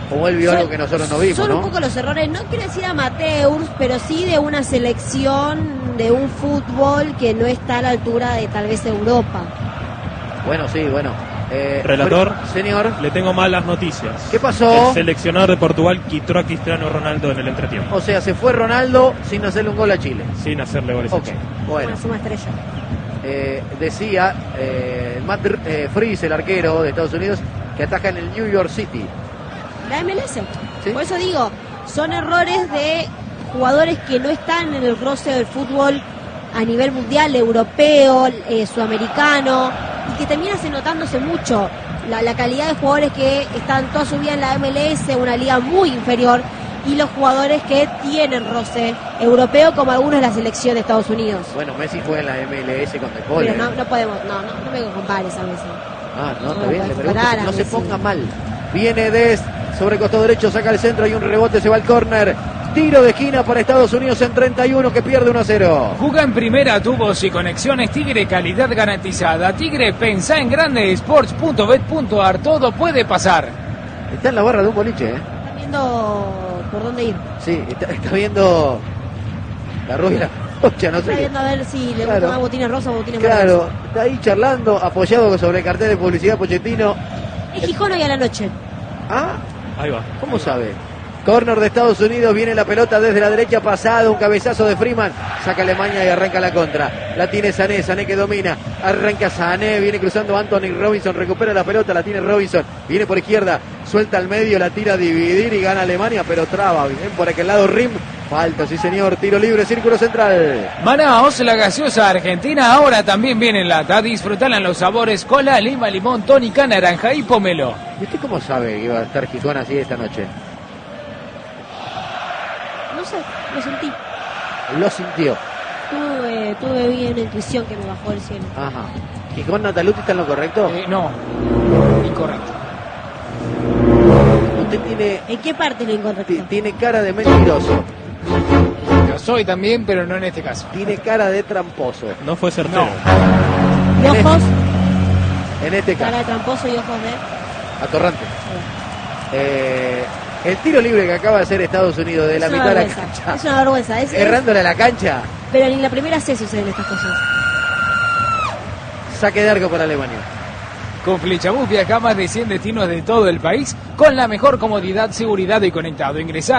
O él vio algo que nosotros no vimos, son ¿no? un poco los errores, no quiero decir amateurs, pero sí de una selección de un fútbol que no está a la altura de tal vez Europa. Bueno, sí, bueno. Relator, señor, le tengo malas noticias. ¿Qué pasó? El seleccionador de Portugal quitó a Cristiano Ronaldo en el entretiempo. O sea, se fue Ronaldo sin hacerle un gol a Chile. Sin hacerle goles a Ok, Chile. bueno. Una suma estrella. Decía Matt Freese, el arquero de Estados Unidos, que ataca en el New York City. La MLS. ¿Sí? Por eso digo, son errores de jugadores que no están en el roce del fútbol a nivel mundial, europeo, sudamericano, y que termina notándose mucho la calidad de jugadores que están toda su vida en la MLS, una liga muy inferior, y los jugadores que tienen roce europeo, como algunos de la selección de Estados Unidos. Bueno, Messi fue en la MLS con De Paul. Pero no podemos, no me compares a veces. No, está No, bien, le para pregunto, parar a no se Messi. ponga mal. Viene Dest, sobre costado derecho, saca el centro, hay un rebote, se va al córner. Tiro de esquina para Estados Unidos en 31, que pierde 1-0. Juega en primera, tubos y conexiones Tigre, calidad garantizada. Tigre, pensá en grandesports.bet.ar, todo puede pasar. Está en la barra de un boliche, Están viendo por dónde ir. Sí, está viendo la rubia y la pocha, no sé Está qué. viendo a ver si le Claro. gusta más botines rosas o botines Claro, marrones. está ahí charlando, apoyado sobre el cartel de publicidad Pochettino. Es Gijón hoy a la noche. Ah, Ahí va. ¿cómo sabe? Corner de Estados Unidos, viene la pelota desde la derecha, pasado, un cabezazo de Freeman, saca Alemania y arranca la contra. La tiene Sané, Sané que domina, arranca Sané, viene cruzando Anthony Robinson, recupera la pelota, la tiene Robinson, viene por izquierda, suelta al medio, la tira a dividir y gana Alemania, pero traba, bien por aquel lado Rim, falta, sí señor, tiro libre, círculo central. Manaos, la gaseosa argentina, ahora también viene en lata. Disfrutala en los sabores cola, lima, limón, tónica, naranja y pomelo. ¿Y usted cómo sabe que iba a estar Gijón así esta noche? No sé, lo sentí. Lo sintió. Tuve bien intuición que me bajó del cielo. Ajá. ¿Gijón Nataluti está en lo correcto? No, incorrecto. Usted tiene, ¿En qué parte lo incorrecto? tiene cara de mentiroso, Lo soy también, pero no en este caso. tiene cara de tramposo. No fue certero. ¿Y ojos? En este Cara caso, de tramposo y ojos de... atorrante. El tiro libre que acaba de hacer Estados Unidos de la Es una mitad de la vergüenza. cancha, Es una vergüenza. errándole a la cancha, Pero ni en la primera C suceden estas cosas. saque de arco para Alemania. Con Flechabús viaja a más de 100 destinos de todo el país con la mejor comodidad, seguridad y conectado. Ingresá a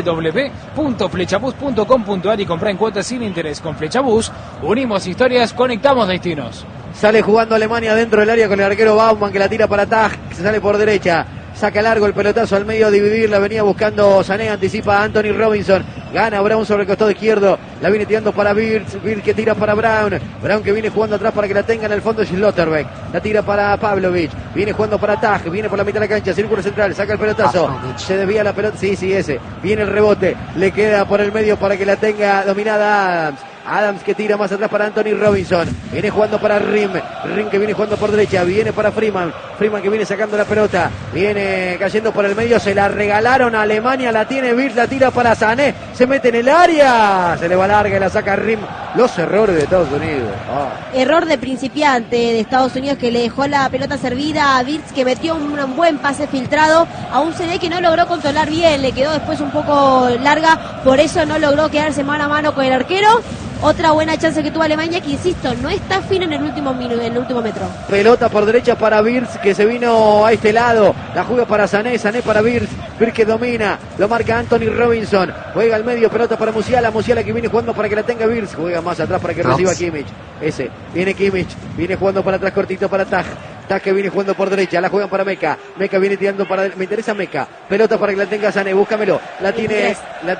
www.flechabús.com.ar y comprá en cuotas sin interés. Con Flechabús unimos historias, conectamos destinos. Sale jugando Alemania dentro del área con el arquero Baumann que la tira para Taj, que se sale por derecha. Saca largo el pelotazo al medio a dividir, la venía buscando Sané, anticipa a Anthony Robinson, gana Brown sobre el costado izquierdo, la viene tirando para Birz, Birz que tira para Brown, Brown que viene jugando atrás para que la tenga en el fondo Schlotterbeck, la tira para Pavlovic, viene jugando para Taj, viene por la mitad de la cancha, círculo central, saca el pelotazo, se desvía la pelota, sí, ese, viene el rebote, le queda por el medio para que la tenga dominada Adams. Adams que tira más atrás para Anthony Robinson. Viene jugando para Rim. Rim que viene jugando por derecha. Viene para Freeman. Freeman que viene sacando la pelota. Viene cayendo por el medio. Se la regalaron a Alemania. La tiene Birz. La tira para Sané. Se mete en el área. Se le va larga y la saca Rim. Los errores de Estados Unidos. Error de principiante de Estados Unidos que le dejó la pelota servida a Birz, que metió un buen pase filtrado a un CD que no logró controlar bien. Le quedó después un poco larga. Por eso no logró quedarse mano a mano con el arquero. Otra buena chance que tuvo Alemania, que insisto, no está fina en el último metro. Pelota por derecha para Birz, que se vino a este lado. La juega para Sané, Sané para Birz. Birz que domina, lo marca Anthony Robinson. Juega al medio, pelota para Musiala. Musiala que viene jugando para que la tenga Birz. Juega más atrás para que reciba Kimmich. Ese, viene Kimmich, viene jugando para atrás cortito para Taj. Taj que viene jugando por derecha, la juegan para Meca. Meca viene tirando para... Me interesa Meca. Pelota para que la tenga Sané, búscamelo. La tiene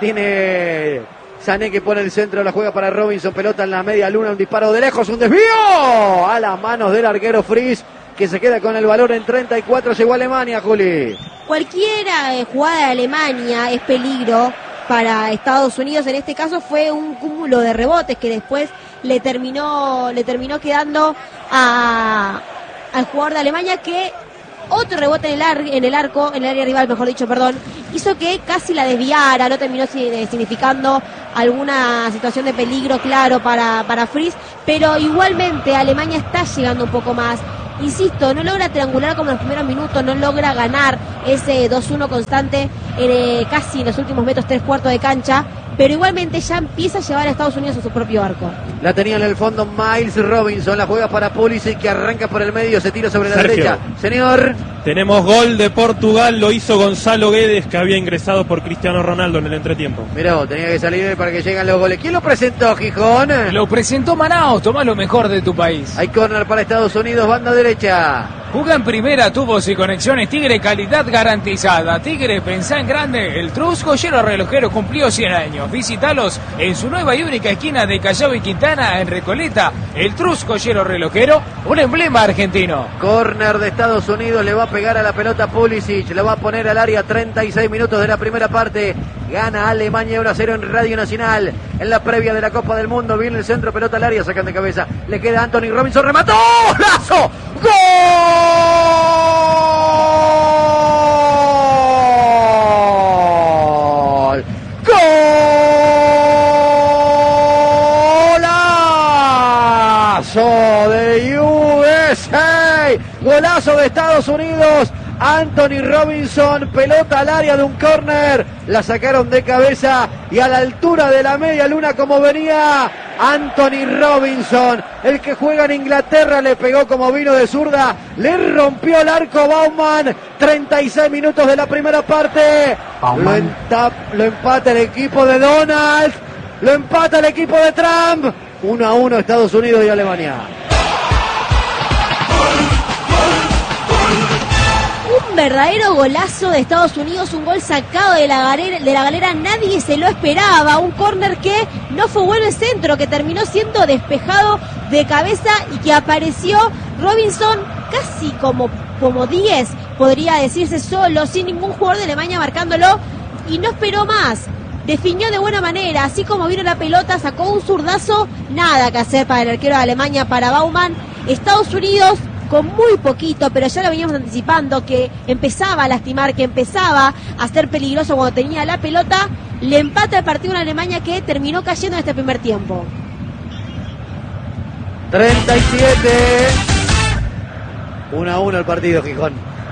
Sané que pone el centro, la juega para Robinson, pelota en la media luna, un disparo de lejos, un desvío a las manos del arquero Freese, que se queda con el valor en 34, llegó a Alemania, Juli. Cualquiera jugada de Alemania es peligro para Estados Unidos. En este caso fue un cúmulo de rebotes que después le terminó quedando al jugador de Alemania, que otro rebote en el arco, en el área rival, mejor dicho, hizo que casi la desviara, no terminó significando alguna situación de peligro claro para Freese, pero igualmente Alemania está llegando un poco más. insisto, no logra triangular como en los primeros minutos, no logra ganar ese 2-1 constante casi en los últimos metros, 3/4 de cancha, pero igualmente ya empieza a llevar a Estados Unidos a su propio arco. La tenía en el fondo Miles Robinson, la juega para Pulisic, que arranca por el medio, se tira sobre la Sergio. derecha. Señor. Tenemos gol de Portugal, lo hizo Gonzalo Guedes, que había ingresado por Cristiano Ronaldo en el entretiempo. Mirá, tenía que salir para que lleguen los goles. ¿Quién lo presentó, Gijón? Lo presentó Manaos, tomá lo mejor de tu país. Hay córner para Estados Unidos, banda derecha. Juega en primera, tubos y conexiones Tigre, calidad garantizada. Tigre, pensá en grande. El Trus Joyero Relojero cumplió 100 años. Visítalos en su nueva y única esquina de Callao y Quintana, en Recoleta. El Trus Joyero Relojero, un emblema argentino. Córner de Estados Unidos, le va a pegar a la pelota Pulisic, le va a poner al área. 36 minutos de la primera parte. Gana Alemania 1-0 en Radio Nacional. En la previa de la Copa del Mundo viene el centro, pelota al área, sacan de cabeza. Le queda Anthony Robinson, remató. ¡Lazo! ¡Gol! ¡Golazo de USA! ¡Golazo de Estados Unidos! Anthony Robinson, pelota al área de un córner, la sacaron de cabeza y a la altura de la media luna como venía Anthony Robinson, el que juega en Inglaterra, le pegó como vino de zurda, le rompió el arco Baumann. 36 minutos de la primera parte, lo empata el equipo de Donald, lo empata el equipo de Trump. 1-1 Estados Unidos y Alemania. Un verdadero golazo de Estados Unidos, un gol sacado de la galera, nadie se lo esperaba, un córner que no fue bueno el centro, que terminó siendo despejado de cabeza y que apareció Robinson casi como 10, podría decirse, solo, sin ningún jugador de Alemania marcándolo, y no esperó más. Definió de buena manera, así como vino la pelota, sacó un zurdazo, nada que hacer para el arquero de Alemania, para Baumann. Estados Unidos con muy poquito, pero ya lo veníamos anticipando, que empezaba a lastimar, que empezaba a ser peligroso cuando tenía la pelota. Le empata el partido a Alemania, que terminó cayendo en este primer tiempo. 37. 1-1 el partido, Gijón.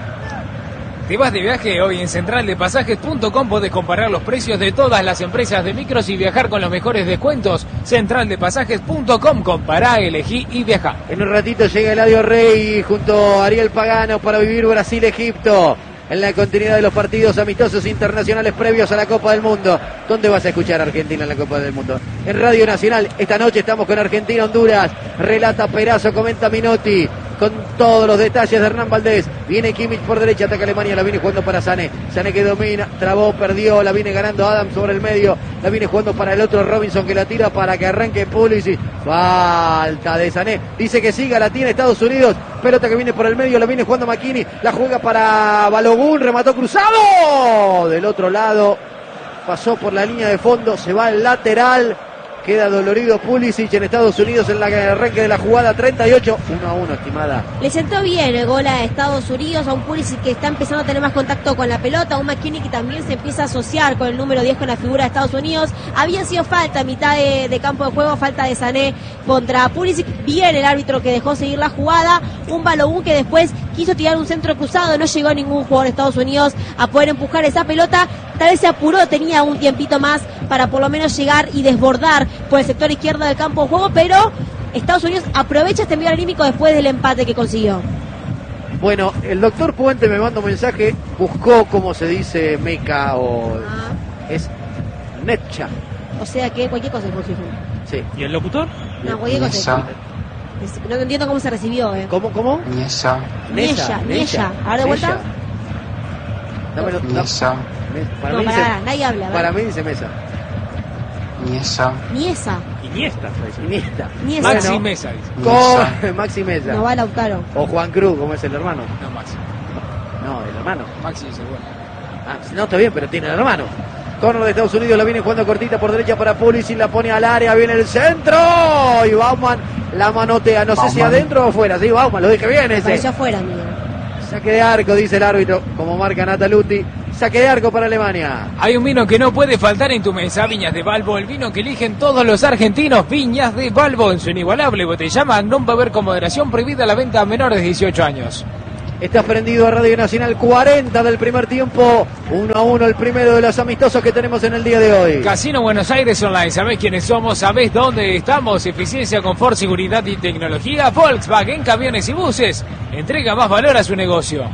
¿Te vas de viaje? Hoy en centraldepasajes.com podés comparar los precios de todas las empresas de micros y viajar con los mejores descuentos. Centraldepasajes.com, compará, elegí y viajá. En un ratito llega Eladio Rey junto a Ariel Pagano para vivir Brasil-Egipto en la continuidad de los partidos amistosos internacionales previos a la Copa del Mundo. ¿Dónde vas a escuchar a Argentina en la Copa del Mundo? En Radio Nacional. Esta noche estamos con Argentina-Honduras. Relata Perazo, comenta Minotti, con todos los detalles de Hernán Valdés. Viene Kimmich por derecha, ataca Alemania, la viene jugando para Sané. Sané que domina, trabó, perdió, la viene ganando Adams sobre el medio. La viene jugando para el otro Robinson, que la tira para que arranque Pulisic. Falta de Sané. Dice que siga, la tiene Estados Unidos. Pelota que viene por el medio, la viene jugando McKinney. La juega para Balogun, remató cruzado. Del otro lado, pasó por la línea de fondo, se va al lateral. Queda dolorido Pulisic en Estados Unidos en el arranque de la jugada. 38, 1-1, estimada. Le sentó bien el gol a Estados Unidos, a un Pulisic que está empezando a tener más contacto con la pelota, a un McKinney que también se empieza a asociar con el número 10, con la figura de Estados Unidos. Había sido falta a mitad de campo de juego, falta de Sané contra Pulisic. Bien el árbitro que dejó seguir la jugada. Un Balogun que después quiso tirar un centro cruzado, no llegó ningún jugador de Estados Unidos a poder empujar esa pelota. Tal vez se apuró, tenía un tiempito más para por lo menos llegar y desbordar por el sector izquierdo del campo de juego, pero Estados Unidos aprovecha este envío anímico después del empate que consiguió. Bueno, el doctor Puente me manda un mensaje, buscó cómo se dice meca o es netcha. O sea que cualquier cosa es posible. Sí. ¿Y el locutor? No, cualquier cosa. No entiendo cómo se recibió, ¿Cómo? Niesa. ¿Ahora de vuelta? Dámelo. Niesa. Para no, mí para dice, nada, nadie habla. para mí dice mesa. Niesa. Iniesta. Niesa. Maxi Bueno. Mesa, dice. Con Maxi Mesa. No va Lautaro. O Juan Cruz, como es el hermano. No, Maxi. No, el hermano. Maxi dice, bueno. Ah, no, está bien, pero tiene el hermano. Corner de Estados Unidos, la viene jugando cortita por derecha para Pulisic, la pone al área, viene el centro y Baumann la manotea, no sé si adentro o afuera. Sí, Baumann, lo dije bien ese. Pareció afuera, amigo. Saque de arco, dice el árbitro, como marca Nataluti. Saque de arco para Alemania. Hay un vino que no puede faltar en tu mesa, Viñas de Balbo, el vino que eligen todos los argentinos. Viñas de Balbo, en su inigualable botella Magnum, beber con moderación, prohibida la venta a menores de 18 años. Está prendido a Radio Nacional, 40 del primer tiempo, 1-1 el primero de los amistosos que tenemos en el día de hoy. Casino Buenos Aires Online, ¿sabés quiénes somos? ¿Sabés dónde estamos? Eficiencia, confort, seguridad y tecnología. Volkswagen, camiones y buses. Entrega más valor a su negocio.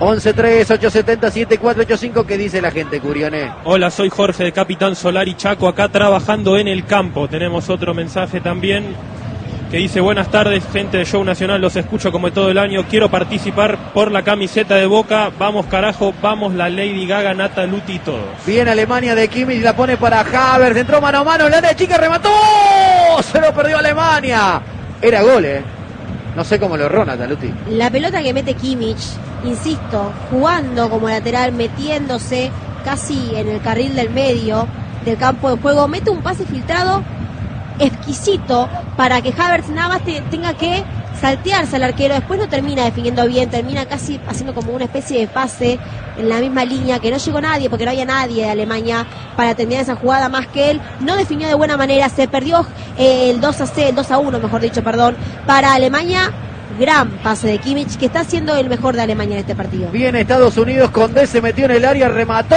11-3-870-7485, ¿qué dice la gente, Curioné? Hola, soy Jorge de Capitán Solar y Chaco, acá trabajando en el campo. Tenemos otro mensaje también que dice: buenas tardes, gente de Show Nacional, los escucho como todo el año, quiero participar por la camiseta de Boca, vamos carajo, vamos la Lady Gaga, Nata, Luti y todos. Bien Alemania de Kimmich, la pone para Havertz, entró mano a mano, la de chica remató, se lo perdió Alemania, era gol, no sé cómo lo erró Nata, Luti. La pelota que mete Kimmich, insisto, jugando como lateral, metiéndose casi en el carril del medio del campo de juego, mete un pase filtrado exquisito para que Havertz nada más tenga que saltearse al arquero, después no termina definiendo bien, termina casi haciendo como una especie de pase en la misma línea, que no llegó nadie, porque no había nadie de Alemania para terminar esa jugada más que él, no definió de buena manera, se perdió el 2-1, mejor dicho, para Alemania. Gran pase de Kimmich, que está siendo el mejor de Alemania en este partido. Bien Estados Unidos, Condé se metió en el área, remató,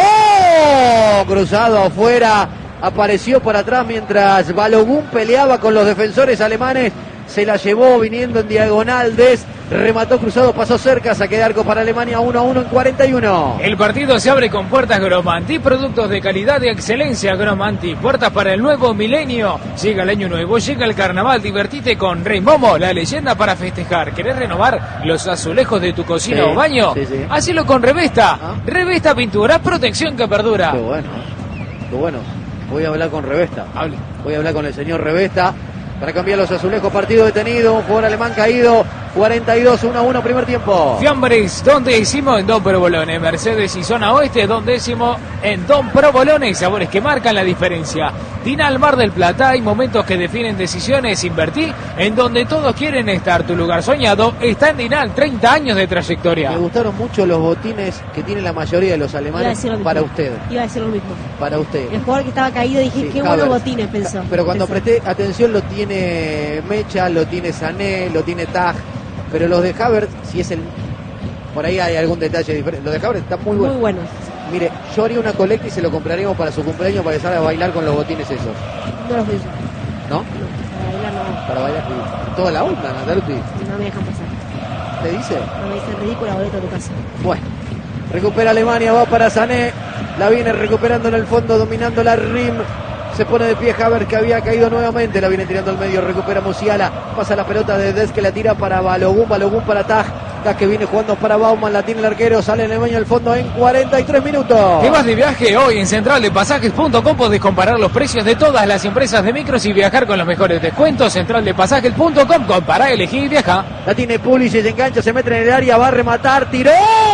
cruzado afuera, apareció para atrás mientras Balogun peleaba con los defensores alemanes, se la llevó viniendo en diagonal, remató cruzado, pasó cerca, saque de arco para Alemania, 1-1 en 41. El partido se abre con puertas Gromanti, productos de calidad y excelencia Gromanti, puertas para el nuevo milenio. Llega el año nuevo, llega el carnaval, divertite con Rey Momo, la leyenda para festejar. ¿Querés renovar los azulejos de tu cocina o baño? Sí. Hacelo con Revesta. Revesta Pintura, protección que perdura. Qué bueno. Voy a hablar con Revesta. Hable. Voy a hablar con el señor Revesta para cambiar los azulejos. Partido detenido, un jugador alemán caído. 42-1-1 primer tiempo. Fiambres, donde hicimos en Don Provolone. Mercedes y zona oeste, donde hicimos en Don Provolone. Sabores que marcan la diferencia. Dinal Mar del Plata, hay momentos que definen decisiones. Invertí en donde todos quieren estar. Tu lugar soñado está en Dinal, 30 años de trayectoria. Me gustaron mucho los botines que tienen la mayoría de los alemanes para usted. Iba a decir lo mismo. Para usted. El jugador que estaba caído, dije, Sí, qué Havertz. buenos botines, pensó. Pero cuando presté atención, lo tiene Mecha, lo tiene Sané, lo tiene Tag. Pero los de Havertz, si es el... Por ahí hay algún detalle diferente. Los de Havertz están muy buenos. Muy buenos. Mire, yo haría una colecta y se lo compraríamos para su cumpleaños para que salga a bailar con los botines esos. No los veo. ¿No? No, para bailar no. Para bailar. Toda la onda, Nataluti. No me dejan pasar. ¿Te dice? No me dicen ridícula, boleto de tu casa. Bueno. Recupera Alemania, va para Sané. La viene recuperando en el fondo, dominando la Rim. Se pone de pie Havertz, que había caído nuevamente. La viene tirando al medio, recupera Musiala. Pasa la pelota de Des, que la tira para Balogun. Balogun para Tag. Tag que viene jugando para Bauman. La tiene el arquero. Sale Alemania al fondo en 43 minutos. ¿Te vas de viaje? Hoy en centraldepasajes.com podés comparar los precios de todas las empresas de micros y viajar con los mejores descuentos. Centraldepasajes.com, compará, elegí y viaja. La tiene Pulisic, se engancha, se mete en el área, va a rematar, tiró.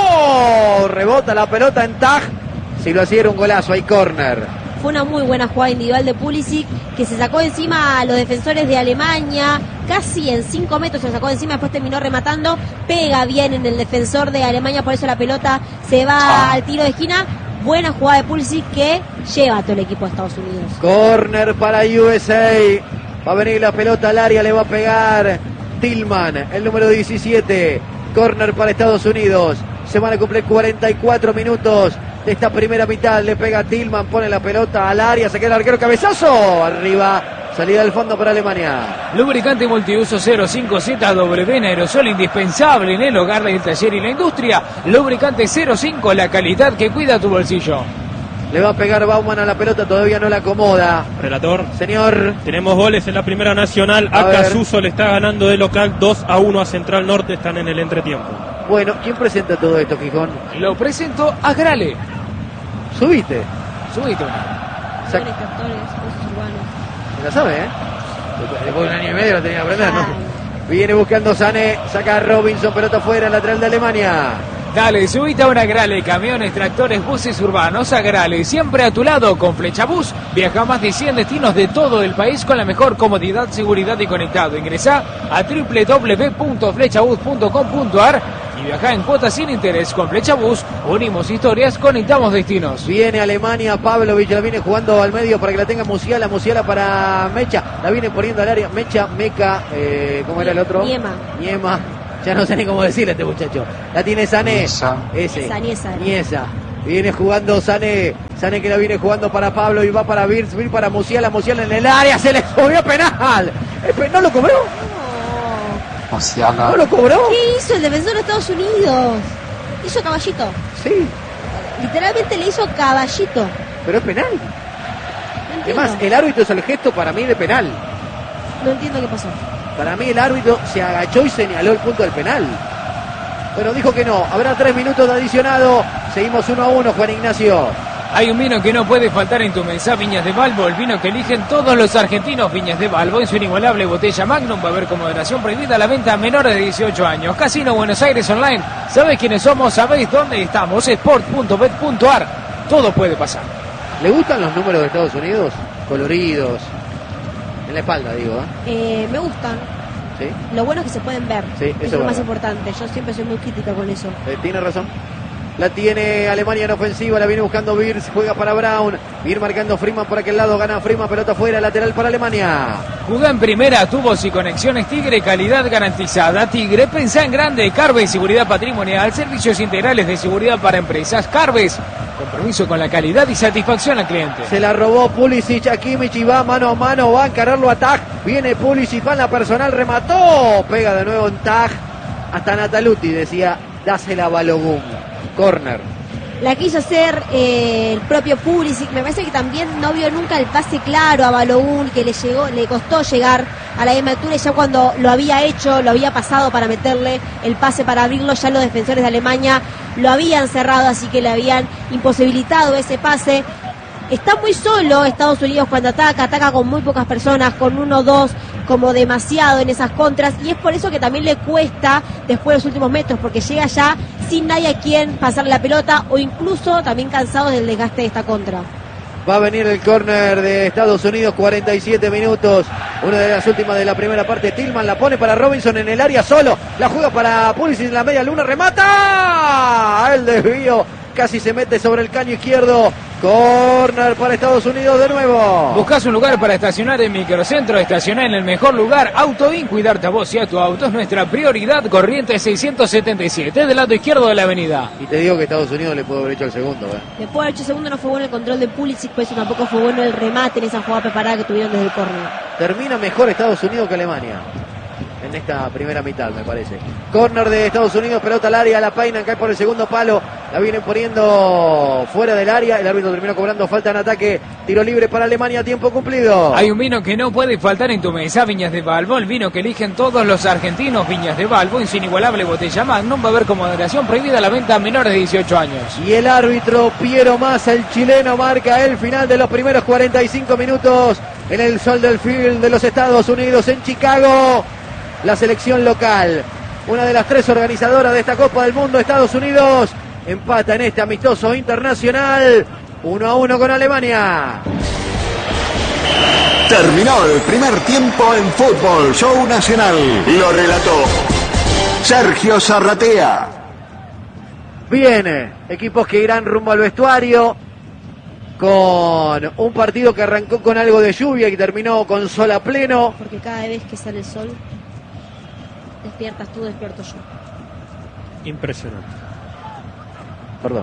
Rebota la pelota en Tag. Si lo hacía era un golazo, hay córner. Fue una muy buena jugada individual de Pulisic, que se sacó encima a los defensores de Alemania, casi en 5 metros se sacó encima, después terminó rematando, pega bien en el defensor de Alemania, por eso la pelota se va al tiro de esquina. Buena jugada de Pulisic que lleva a todo el equipo de Estados Unidos. Corner para USA. Va a venir la pelota al área, le va a pegar Tillman, el número 17. Corner para Estados Unidos. Se van a cumplir 44 minutos de esta primera mitad. Le pega Tillman, pone la pelota al área, se queda el arquero, cabezazo. Arriba, salida del fondo para Alemania. Lubricante multiuso 05ZW en aerosol, indispensable en el hogar, el taller y la industria. Lubricante 05, la calidad que cuida tu bolsillo. Le va a pegar Bauman a la pelota, todavía no la acomoda. Relator, Señor. tenemos goles en la Primera Nacional. A ver. Acasuso le está ganando de local 2-1 a Central Norte, están en el entretiempo. Bueno, ¿quién presenta todo esto, Gijón? Lo presento a Grale. Subiste. Subite. Sac- Buenos captores, usos urbanos. Se la sabe, ¿eh? Después de un año y medio lo tenía que aprender, ¿no? Viene buscando Sané, saca a Robinson, pelota afuera, lateral de Alemania. Dale, subite a una Grale, camiones, tractores, buses urbanos, a Grale, siempre a tu lado con Flechabús. Viaja a más de 100 destinos de todo el país con la mejor comodidad, seguridad y conectado. Ingresá a www.flechabus.com.ar y viaja en cuotas sin interés con Flechabús. Unimos historias, conectamos destinos. Viene Alemania, Pavlovich la viene jugando al medio para que la tenga Musiala, Musiala para Mecha, la viene poniendo al área, Mecha, Meca, ¿cómo era el otro? Niema. Ya no sé ni cómo decirle a este muchacho. La tiene Sané. Niesa. Viene jugando Sané. Sané que la viene jugando para Pablo y va para Virz para Musiala. Musiala en el área. Se le subió penal. ¿No lo cobró? Musiala. ¿No lo cobró? ¿Qué hizo el defensor de Estados Unidos? Hizo caballito. Sí. Literalmente le hizo caballito. Pero es penal. No Además, el árbitro hizo el gesto para mí de penal. No entiendo qué pasó. Para mí el árbitro se agachó y señaló el punto del penal. Pero dijo que no. Habrá 3 minutos de adicionado. Seguimos 1-1, Juan Ignacio. Hay un vino que no puede faltar en tu mesa, Viñas de Balbo, el vino que eligen todos los argentinos. Viñas de Balbo en su inigualable botella Magnum. Va a haber con moderación prohibida la venta a menores de 18 años. Casino Buenos Aires Online. ¿Sabés quiénes somos? ¿Sabéis dónde estamos? Sport.bet.ar. Todo puede pasar. ¿Le gustan los números de Estados Unidos? Coloridos. En la espalda, digo, Me gustan. ¿Sí? Lo bueno es que se pueden ver. Sí, eso es es lo más verdad. importante. Yo siempre soy muy crítica con eso. Tiene razón. La tiene Alemania en ofensiva, la viene buscando Virz, juega para Brown. Ir marcando Freeman por aquel lado, gana Freeman, pelota afuera, lateral para Alemania. Jugá en primera, tubos y conexiones Tigre, calidad garantizada. Tigre, pensá en grande. Carves, seguridad patrimonial, servicios integrales de seguridad para empresas. Carves, compromiso con la calidad y satisfacción al cliente. Se la robó Pulisic a Kimmich y va mano a mano, va a encararlo a Tag. Viene Pulisic, va en la personal, remató. Pega de nuevo en Tag. Hasta Nataluti decía, dásela a Balogun. Corner. La quiso hacer el propio Pulisic. Me parece que también no vio nunca el pase claro a Balogun, que le costó llegar a la misma altura, y ya cuando lo había hecho, lo había pasado para meterle el pase para abrirlo, ya los defensores de Alemania lo habían cerrado, así que le habían imposibilitado ese pase. Está muy solo Estados Unidos cuando ataca con muy pocas personas, con 1-2, como demasiado en esas contras, y es por eso que también le cuesta después de los últimos metros, porque llega ya sin nadie a quien pasarle la pelota, o incluso también cansados del desgaste de esta contra. Va a venir el córner de Estados Unidos, 47 minutos. Una de las últimas de la primera parte. Tillman la pone para Robinson en el área solo. La juega para Pulisic en la media luna. ¡Remata! El desvío. Casi se mete sobre el caño izquierdo. Córner para Estados Unidos de nuevo. ¿Buscás un lugar para estacionar en Microcentro? Estacionar en el mejor lugar. Autoin, cuidarte a vos y a tu auto es nuestra prioridad. Corrientes 677, del lado izquierdo de la avenida. Y te digo que Estados Unidos le pudo haber hecho el segundo. Después de haber hecho segundo, no fue bueno el control de Pulisic, pues tampoco fue bueno el remate en esa jugada preparada que tuvieron desde el córner. Termina mejor Estados Unidos que Alemania en esta primera mitad, me parece. Córner de Estados Unidos, pelota al área, la peinan, cae por el segundo palo, la vienen poniendo fuera del área, el árbitro terminó cobrando falta en ataque, tiro libre para Alemania, tiempo cumplido. Hay un vino que no puede faltar en tu mesa, Viñas de Balbo, el vino que eligen todos los argentinos. Viñas de Balbo en su inigualable botella Magnum. Va a haber con moderación prohibida la venta a menores de 18 años. Y el árbitro Piero Massa, el chileno, marca el final de los primeros 45 minutos en el Soldier Field de los Estados Unidos en Chicago. La selección local, una de las 3 organizadoras de esta Copa del Mundo, Estados Unidos, empata en este amistoso internacional 1-1 con Alemania. Terminó el primer tiempo en Fútbol Show Nacional. Lo relató Sergio Zarratea. Bien, equipos que irán rumbo al vestuario con un partido que arrancó con algo de lluvia y terminó con sol a pleno. Porque cada vez que sale el sol, despiertas tú, despierto yo. Impresionante. Perdón.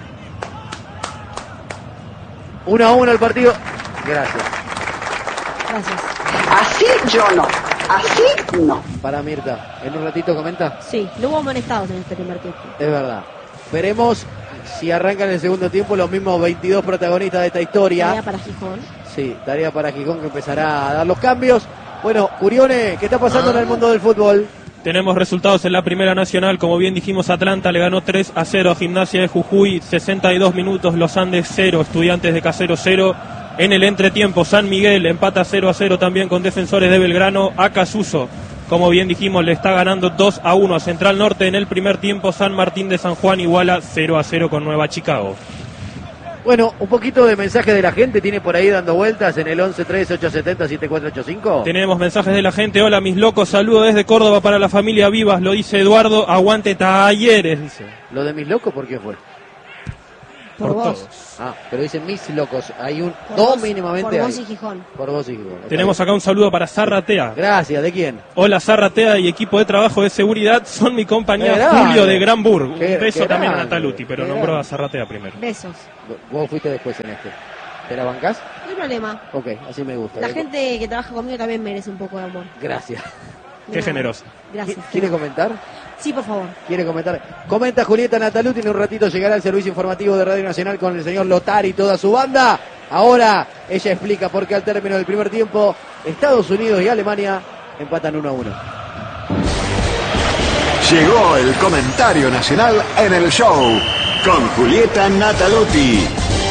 1-1 el partido. Gracias. Gracias. Así yo no, así no. Para Mirta, en un ratito comenta. Sí, no hubo amonestados en este primer tiempo. Es verdad. Veremos si arrancan el segundo tiempo los mismos 22 protagonistas de esta historia. Tarea para Gijón. Sí, tarea para Gijón, que empezará a dar los cambios. Bueno, Curione, ¿qué está pasando en el mundo del fútbol? Tenemos resultados en la Primera Nacional. Como bien dijimos, Atlanta le ganó 3-0 a Gimnasia de Jujuy. 62 minutos, Los Andes 0, Estudiantes de Caseros 0. En el entretiempo, San Miguel empata 0-0 también con Defensores de Belgrano. Acasuso Como bien dijimos, le está ganando 2-1 a Central Norte en el primer tiempo. San Martín de San Juan iguala 0-0 con Nueva Chicago. Bueno, un poquito de mensaje de la gente tiene por ahí dando vueltas en el 11-3-870-7485. Tenemos mensajes de la gente. Hola, mis locos, saludo desde Córdoba para la familia Vivas, lo dice Eduardo, aguante Talleres, dice. ¿Lo de mis locos por qué fue? Por vos. todos. Ah, pero dicen mis locos, hay un Por dos vos, mínimamente. por vos hay. y Gijón. Por vos y Gijón. Tenemos acá un saludo para Zarratea. Gracias, ¿de quién? Hola, Zarratea y equipo de trabajo de seguridad, son mi compañía Qué grande. Julio de Granburg. Un Qué beso también a grande. Nataluti, pero Qué nombró a grande. Zarratea primero. Besos. Vos fuiste después en este. ¿Te la bancás? No hay problema. Ok, así me gusta. La gente que trabaja conmigo también merece un poco de amor. Gracias. Qué generoso. Gracias. ¿Quiere comentar? Sí, por favor. ¿Quiere comentar? Comenta Julieta Nataluti, en un ratito llegará el servicio informativo de Radio Nacional con el señor Lotari y toda su banda. Ahora ella explica por qué al término del primer tiempo Estados Unidos y Alemania empatan 1-1. Llegó el comentario nacional en el show con Julieta Nataluti.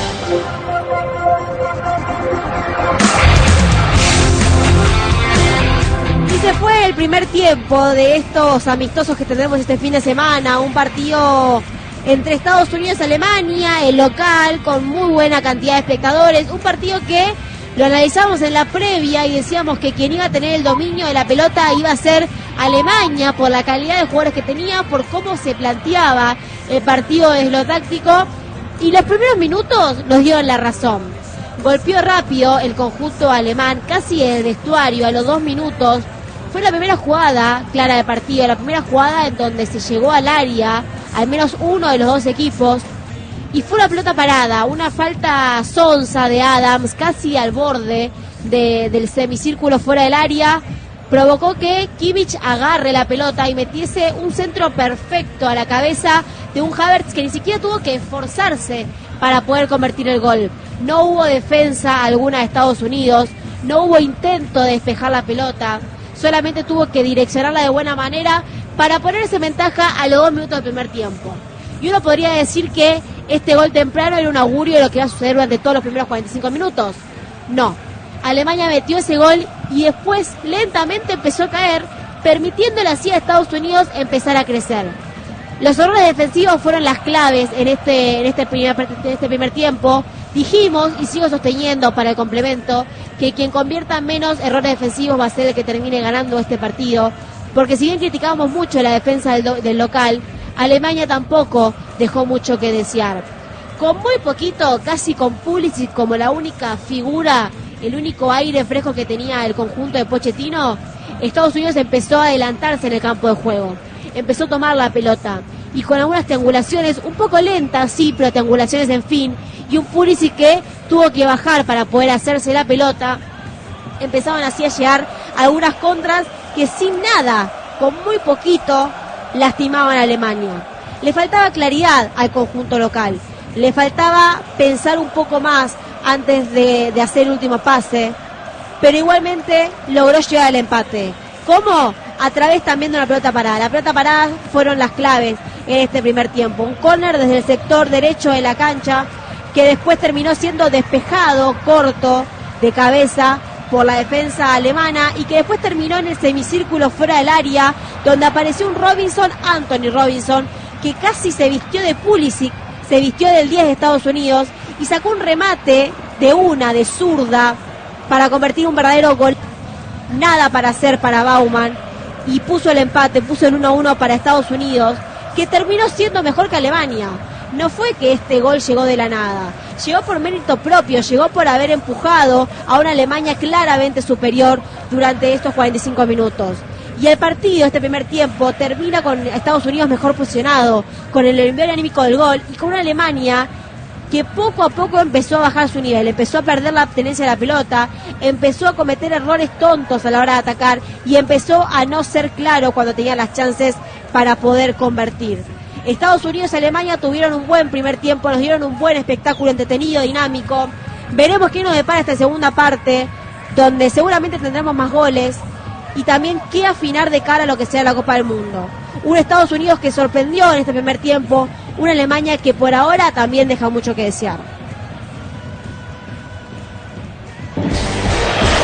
Y se fue el primer tiempo de estos amistosos que tendremos este fin de semana. Un partido entre Estados Unidos y Alemania, el local, con muy buena cantidad de espectadores. Un partido que lo analizamos en la previa y decíamos que quien iba a tener el dominio de la pelota iba a ser Alemania por la calidad de jugadores que tenía, por cómo se planteaba el partido desde lo táctico. Y los primeros minutos nos dieron la razón. Golpeó rápido el conjunto alemán, casi el vestuario, a los 2 minutos. Fue la primera jugada clara del partido, la primera jugada en donde se llegó al área, al menos uno de los dos equipos. Y fue una pelota parada, una falta sonsa de Adams, casi al borde del semicírculo fuera del área. Provocó que Kimmich agarre la pelota y metiese un centro perfecto a la cabeza de un Havertz que ni siquiera tuvo que esforzarse para poder convertir el gol. No hubo defensa alguna de Estados Unidos, no hubo intento de despejar la pelota, solamente tuvo que direccionarla de buena manera para ponerse en ventaja a los 2 minutos del primer tiempo. Y uno podría decir que este gol temprano era un augurio de lo que iba a suceder durante todos los primeros 45 minutos. No. Alemania metió ese gol y después lentamente empezó a caer, permitiéndole así a Estados Unidos empezar a crecer. Los errores defensivos fueron las claves en este primer tiempo. Dijimos, y sigo sosteniendo para el complemento, que quien convierta menos errores defensivos va a ser el que termine ganando este partido. Porque si bien criticábamos mucho la defensa del local, Alemania tampoco dejó mucho que desear. Con muy poquito, casi con Pulisic como la única figura, el único aire fresco que tenía el conjunto de Pochettino, Estados Unidos empezó a adelantarse en el campo de juego. Empezó a tomar la pelota. Y con algunas triangulaciones, un poco lentas, sí, pero triangulaciones en fin. Y un Pulisic que tuvo que bajar para poder hacerse la pelota. Empezaban así a llegar algunas contras que sin nada, con muy poquito, lastimaban a Alemania. Le faltaba claridad al conjunto local. Le faltaba pensar un poco más antes de hacer el último pase. Pero igualmente logró llegar al empate. ¿Cómo? A través también de una pelota parada. La pelota parada fueron las claves en este primer tiempo. Un córner desde el sector derecho de la cancha que después terminó siendo despejado, corto, de cabeza por la defensa alemana y que después terminó en el semicírculo fuera del área donde apareció un Anthony Robinson, que casi se vistió de Pulisic, se vistió del 10 de Estados Unidos y sacó un remate de zurda para convertir un verdadero gol. Nada para hacer para Baumann y puso el empate, puso el 1-1 para Estados Unidos, que terminó siendo mejor que Alemania. No fue que este gol llegó de la nada, llegó por mérito propio, llegó por haber empujado a una Alemania claramente superior durante estos 45 minutos. Y el partido, este primer tiempo, termina con Estados Unidos mejor posicionado, con el envío anímico del gol y con una Alemania que poco a poco empezó a bajar su nivel, empezó a perder la tenencia de la pelota, empezó a cometer errores tontos a la hora de atacar y empezó a no ser claro cuando tenía las chances para poder convertir. Estados Unidos y Alemania tuvieron un buen primer tiempo, nos dieron un buen espectáculo entretenido, dinámico. Veremos qué nos depara esta segunda parte, donde seguramente tendremos más goles y también qué afinar de cara a lo que sea la Copa del Mundo. Un Estados Unidos que sorprendió en este primer tiempo, una Alemania que por ahora también deja mucho que desear.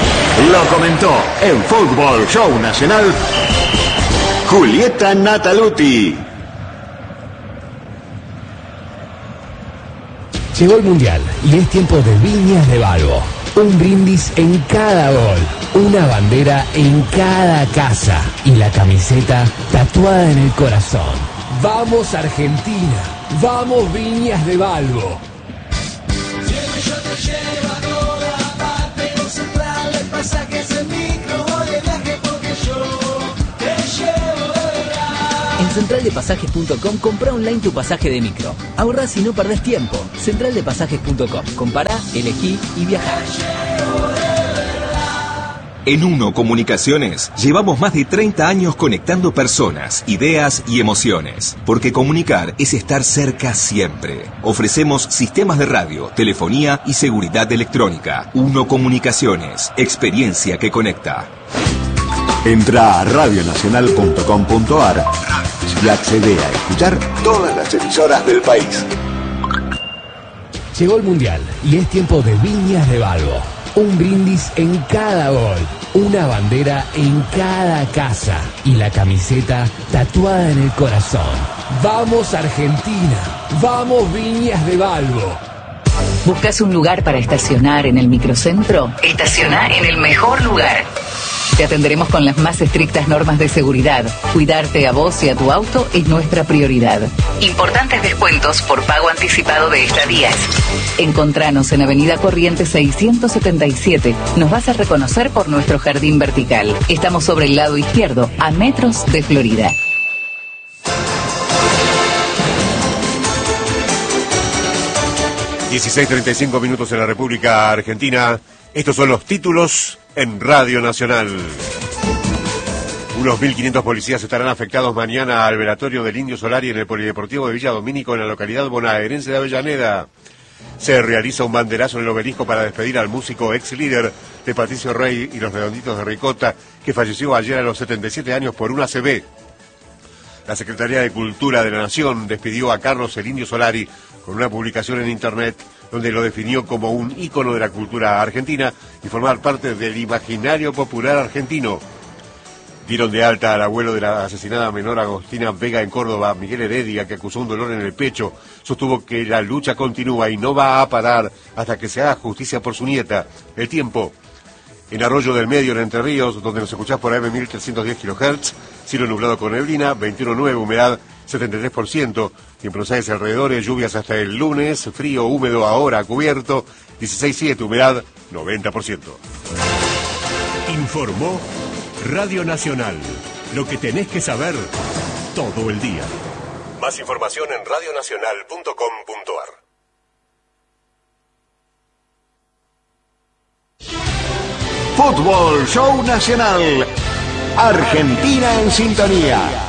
Lo comentó en Fútbol Show Nacional Julieta Nataluti. Llegó el Mundial y es tiempo de Viñas de Balbo. Un brindis en cada gol, una bandera en cada casa y la camiseta tatuada en el corazón. ¡Vamos Argentina! ¡Vamos Viñas de Balbo! En centraldepasajes.com compra online tu pasaje de micro. Ahorrás y no perdés tiempo. Centraldepasajes.com. Compará, elegí y viajá. En Uno Comunicaciones llevamos más de 30 años conectando personas, ideas y emociones. Porque comunicar es estar cerca siempre. Ofrecemos sistemas de radio, telefonía y seguridad electrónica. Uno Comunicaciones, experiencia que conecta. Entra a radionacional.com.ar y accede a escuchar todas las emisoras del país. Llegó el Mundial y es tiempo de Viñas de Balbo. Un brindis en cada gol, una bandera en cada casa y la camiseta tatuada en el corazón. ¡Vamos Argentina! ¡Vamos Viñas de Balbo! ¿Buscas un lugar para estacionar en el microcentro? Estaciona en el mejor lugar. Te atenderemos con las más estrictas normas de seguridad. Cuidarte a vos y a tu auto es nuestra prioridad. Importantes descuentos por pago anticipado de estadías. Encontranos en Avenida Corrientes 677. Nos vas a reconocer por nuestro jardín vertical. Estamos sobre el lado izquierdo, a metros de Florida. (16:35) en la República Argentina. Estos son los títulos en Radio Nacional. Unos 1.500 policías estarán afectados mañana al velatorio del Indio Solari en el Polideportivo de Villa Domínico, en la localidad bonaerense de Avellaneda. Se realiza un banderazo en el obelisco para despedir al músico ex líder de Patricio Rey y los Redonditos de Ricota, que falleció ayer a los 77 años por un ACV. La Secretaría de Cultura de la Nación despidió a Carlos el Indio Solari con una publicación en internet donde lo definió como un ícono de la cultura argentina y formar parte del imaginario popular argentino. Dieron de alta al abuelo de la asesinada menor Agostina Vega en Córdoba, Miguel Heredia, que acusó un dolor en el pecho. Sostuvo que la lucha continúa y no va a parar hasta que se haga justicia por su nieta. El tiempo. En Arroyo del Medio, en Entre Ríos, donde nos escuchás por AM 1310 kHz, cielo nublado con neblina, 21,9, humedad 73%, y en Buenos Aires alrededores, lluvias hasta el lunes, frío húmedo ahora cubierto, 16,7, humedad 90%. Informó Radio Nacional, lo que tenés que saber todo el día. Más información en radionacional.com.ar. Fútbol Show Nacional. Argentina en sintonía.